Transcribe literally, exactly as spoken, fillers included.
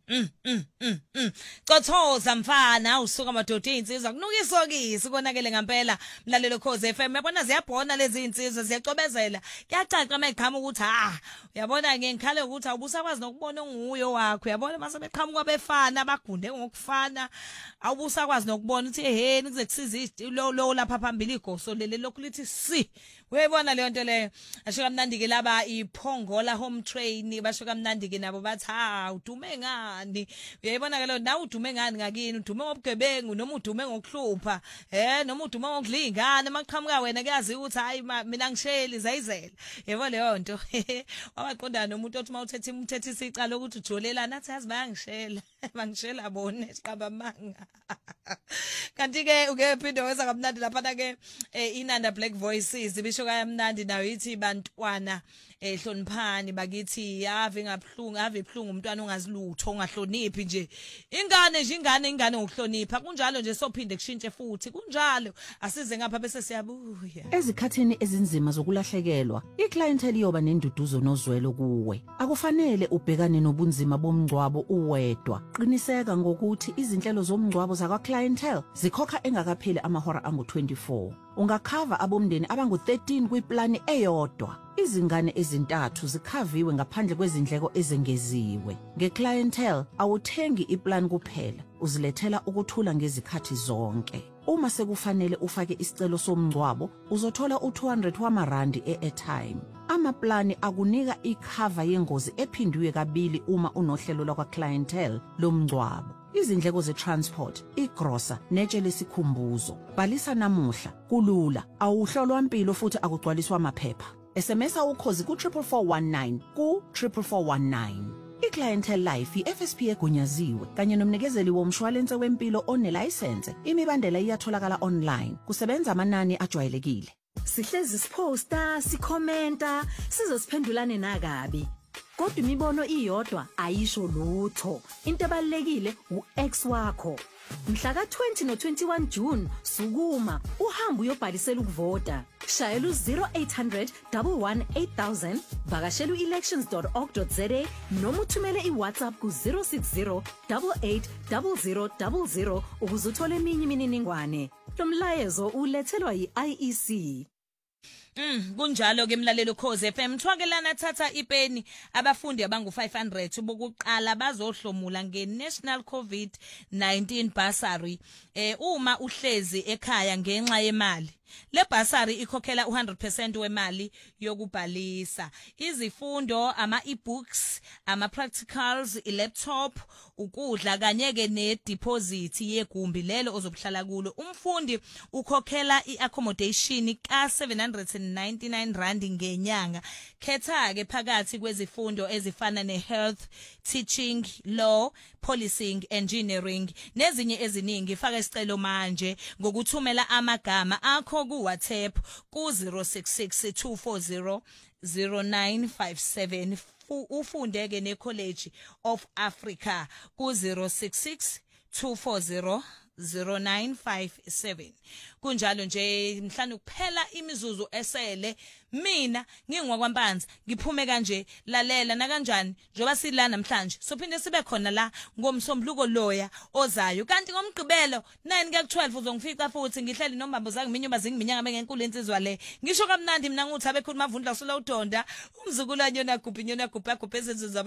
mm mm mm mm Cothoza mfana usuka madoda insizwa kunuka isokisi konakele ngempela mlalelo Khosi F M yabona ziyabhona lezi insizwa ziyacobezela kuyacaca mayiqhamuka ukuthi ah uyabona ke ngikhale ukuthi awubusakwazi nokubona onguyo wakho uyabona mase beqhamuka abefana abagunde ngokufana awubusakwazi nokubona ukuthi eheni kuze kusiza lo lo lapha phambili igoso lele lokhu lithi si uyayibona leyo nto leyo asho kamnandi ke laba iphongola home train basho kamnandi ke nabo bathi ha udume ngani uyayibona ke lo nawe udume ngani ngakini udume ngobugebengu noma udume ngokuhlupha eh noma udume ngokudlingana maqhamuka wena kuyazi ukuthi hayi mina ngisheli zayizela yebo leyo nto waqondana nomuntu othi mawuthethe umthethe isicalo ukuthi ujolelana athi yazi bayangishela bangishela bona esiqaba manga kanti ke uke phindo weza kamnandi lapha ke inanda Black Voices bisho kayamnandi nayo ithi bantwana ehloniphani bakithi yave ngabhlungu ave ibhlungu umntwana ongazilutho ongahloniphi nje ingane nje ingane ingane ngokuhlonipha kunjalo nje sophinde kushintshe futhi kunjalo asize ngapha bese siyabuya ezikhathini ezinzima zokulahlekelwa iclientele yoba nenduduzo nozwelo kuwe akufanele ubhekane nobunzima bomngcwabo uwedwa qiniseka ngokuthi izinhlelo zomngcwabo zakwa clientele zikhokha engakapheli amahora angu twenty-four ungakhava abomndeni abangu thirteen kwiplani eyodwa izingane ezintathu zikhaviwe ngaphandle kwezindleko ezengeziwe ngeclientele awuthengi iplan kuphela uzilethela ukuthula ngezikhathi zonke uma sekufanele ufake isicelo somngcwabo uzothola u two hundred wamarandi e-airtime amaplani akunika ikhava yengozi ephindwe kabili uma unohlelo lwakwa clientele lomngcwabo izindleko ze-transport, igrosa, netshe lesikhumbuzo. Bhalisa namuhla, kulula, awuhlolwa impilo futhi akugcwaliswa amaphepha. S M S ukhozi ku four four one nine ku four four one nine. I-Clientele Life i-F S P egunyaziwe kanye nomnikezeli womshwalense wempilo onelicense. Imibandela iyatholakala online. Kusebenza amanani ajwayelekile. Sihlezi siposta, sikhomenta, sizosiphendulane nakabi. Kodwa imibono iyodwa ayisho lutho. Into ebalekile uex wakho. Mhla ka twenty no twenty-one June sukuma uhamba uyobhalisela ukuvota. Shayela u zero eight hundred one one eight thousand vakashela elections dot org dot za noma uthumele iWhatsApp ku zero six zero eight eight zero zero zero zero ukuze uthole eminye imininingwane. Lo mlayezo ulethelwa yi-I E C. Mm kunjalo ke mlalelo Khosi F M thwakelana thatha ipeni abafundi abangu five hundred bokuqala bazohlomula ngeNational COVID nineteen bursary eh uma uhlezi ekhaya ngenxa yemali le bursary ikhokhela one hundred percent wemali yokubhalisa izifundo ama e-books ama practicals i-laptop ukudla kanye ke ne deposit yegumbi lelo ozobuhlala kulo umfundi ukhokhela i-accommodation ka seven hundred ninety-nine rand ngenyanga khetha ke phakathi kwezifundo ezifana ne-health teaching law policing engineering nezinye eziningi faka isicelo manje ngokuthumela amagama akho ku WhatsApp ku zero six six two four zero zero nine five seven ufunde ke ne College of Africa ku zero six six two four zero zero nine five seven kunjalo nje mhlanu kuphela imizuzu esele mina ngingwakwampanzi ngiphume kanje lalela na kanjani njoba sila namhlanje sophinde sibe khona la ngomsombuluko loya ozayo kanti ngomgqibelo nine ka twelve uzongifica futhi ngihleli nombambo zangu minyuma zingiminyanga bengenkulu insizwa le ngisho kamnandi mina nguthi abekhuluma mavundla sola udonda umzukulwane yona gubhi yona gubha gubhezizwe